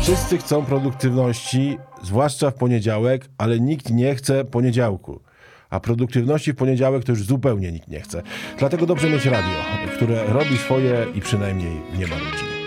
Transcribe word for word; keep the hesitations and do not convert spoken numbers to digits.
Wszyscy chcą produktywności, zwłaszcza w poniedziałek, ale nikt nie chce poniedziałku. A produktywności w poniedziałek to już zupełnie nikt nie chce. Dlatego dobrze mieć radio, które robi swoje i przynajmniej nie marudzi.